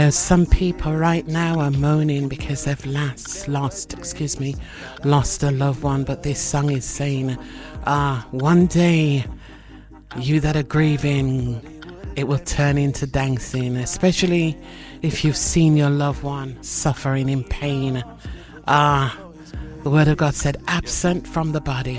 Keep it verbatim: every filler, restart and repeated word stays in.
Some people right now are moaning because they've last lost, excuse me, lost a loved one. But this song is saying, ah, one day, you that are grieving, it will turn into dancing, especially if you've seen your loved one suffering in pain. Ah, the word of God said, absent from the body,